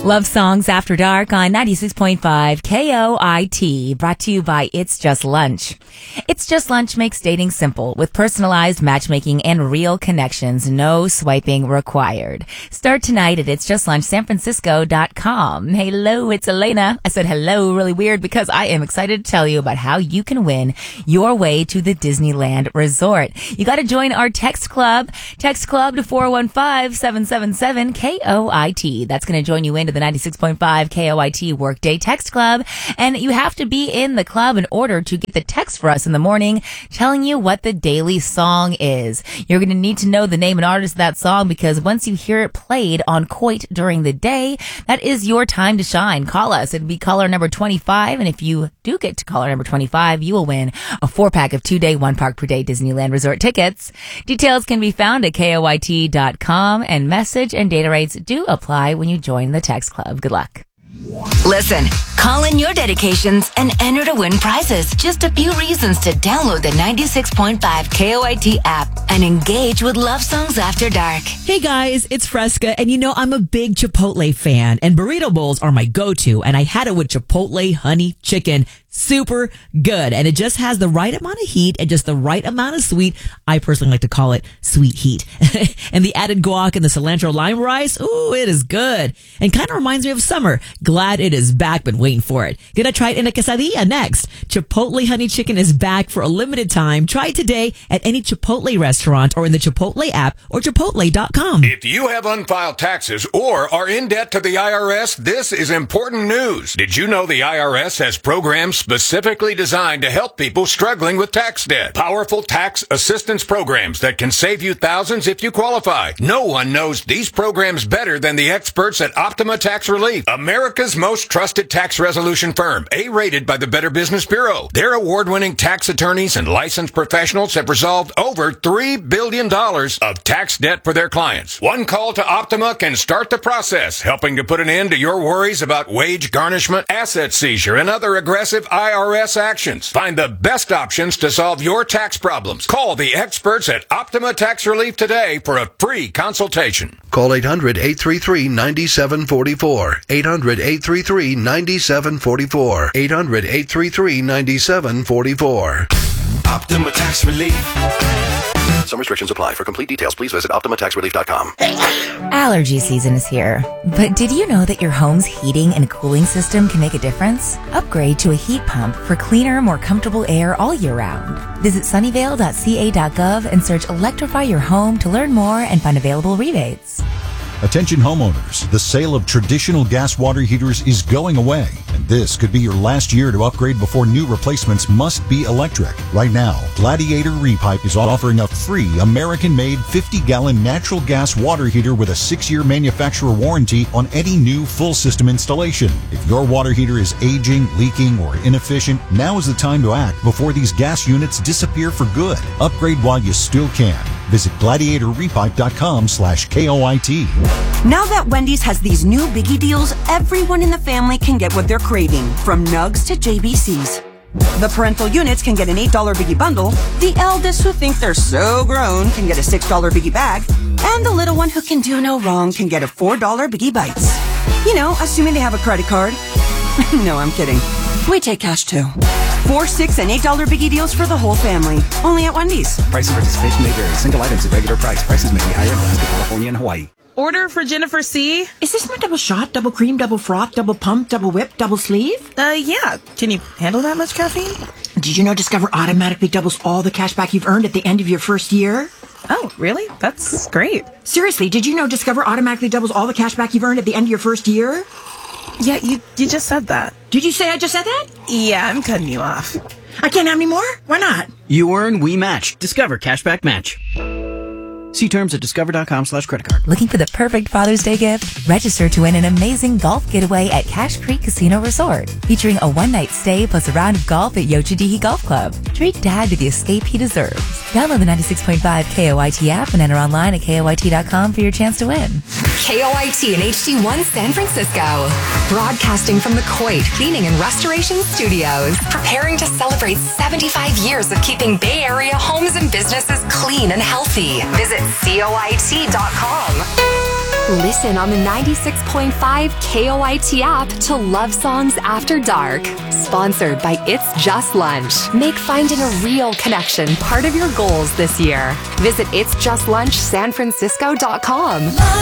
Love Songs After Dark on 96.5 KOIT, brought to you by It's Just Lunch. It's Just Lunch makes dating simple with personalized matchmaking and real connections. No swiping required. Start tonight at itsjustlunchsanfrancisco.com. Hello, it's Elena. I said hello really weird because I am excited to tell you about how you can win your way to the Disneyland Resort. You got to join our text club. Text club to 415-777-KOIT. That's going to join you into the 96.5 KOIT Workday Text Club. And you have to be in the club in order to get the text for us in the morning telling you what the daily song is. You're going to need to know the name and artist of that song because once you hear it played on Coit during the day, that is your time to shine. Call us. It'll be caller number 25. And if you do get to caller number 25, you will win a 4-pack of 2-day, 1-park per day Disneyland Resort tickets. Details can be found at KOIT.com, and message and data rates do apply when you join the text club. Good luck. Listen, call in your dedications and enter to win prizes. Just a few reasons to download the 96.5 KOIT app and engage with Love Songs After Dark. Hey guys, it's Fresca, and you know I'm a big Chipotle fan, and burrito bowls are my go-to, and I had it with Chipotle honey chicken. Super good, and it just has the right amount of heat and just the right amount of sweet. I personally like to call it sweet heat. And the added guac and the cilantro lime rice, ooh, it is good. And kind of reminds me of summer. Glad it is back, been waiting for it. Gonna try it in a quesadilla next. Chipotle honey chicken is back for a limited time. Try it today at any Chipotle restaurant or in the Chipotle app or chipotle.com. If you have unfiled taxes or are in debt to the IRS, this is important news. Did you know the IRS has programs specifically designed to help people struggling with tax debt? Powerful tax assistance programs that can save you thousands if you qualify. No one knows these programs better than the experts at Optima Tax Relief, America's most trusted tax resolution firm, A-rated by the Better Business Bureau. Their award-winning tax attorneys and licensed professionals have resolved over $3 billion of tax debt for their clients. One call to Optima can start the process, helping to put an end to your worries about wage garnishment, asset seizure, and other aggressive IRS actions. Find the best options to solve your tax problems. Call the experts at Optima Tax Relief today for a free consultation. Call 800-833-9744. 800-833-9744. 800-833-9744. Optima Tax Relief. Some restrictions apply. For complete details, please visit OptimaTaxRelief.com. Allergy season is here. But did you know that your home's heating and cooling system can make a difference? Upgrade to a heat pump for cleaner, more comfortable air all year round. Visit sunnyvale.ca.gov and search Electrify Your Home to learn more and find available rebates. Attention homeowners, the sale of traditional gas water heaters is going away, and this could be your last year to upgrade before new replacements must be electric. Right now, Gladiator Repipe is offering a free American-made 50-gallon natural gas water heater with a 6-year manufacturer warranty on any new full system installation. If your water heater is aging, leaking, or inefficient, now is the time to act before these gas units disappear for good. Upgrade while you still can. Visit gladiatorrepipe.com/KOIT. Now that Wendy's has these new biggie deals, everyone in the family can get what they're craving, from nugs to JBCs. The parental units can get an $8 biggie bundle, the eldest who think they're so grown can get a $6 biggie bag, and the little one who can do no wrong can get a $4 biggie bites. You know, assuming they have a credit card. No, I'm kidding. We take cash too. 4, 6, and $8 biggie deals for the whole family. Only at Wendy's. Price and participation may vary. Single items at regular price. Prices may be higher in Alaska, California, and Hawaii. Order for Jennifer C. Is this my double shot, double cream, double froth, double pump, double whip, double sleeve? Yeah. Can you handle that much caffeine? Did you know Discover automatically doubles all the cash back you've earned at the end of your first year? Oh, really? That's great. Seriously, did you know Discover automatically doubles all the cash back you've earned at the end of your first year? Yeah, you just said that. Did you say I just said that? Yeah, I'm cutting you off. I can't have any more? Why not? You earn, we match. Discover Cashback Match. See terms at discover.com/creditcard. Looking for the perfect Father's Day gift? Register to win an amazing golf getaway at Cache Creek Casino Resort, featuring a one-night stay plus a round of golf at Yochadihi Golf Club. Treat Dad to the escape he deserves. Download the 96.5 KOIT app and enter online at KOIT.com for your chance to win. KOIT and HD1 San Francisco. Broadcasting from the Coit Cleaning and Restoration Studios. Preparing to celebrate 75 years of keeping Bay Area homes and businesses clean and healthy. Visit COIT.com. Listen on the 96.5 KOIT app to Love Songs After Dark. Sponsored by It's Just Lunch. Make finding a real connection part of your goals this year. Visit itsjustlunchsanfrancisco.com.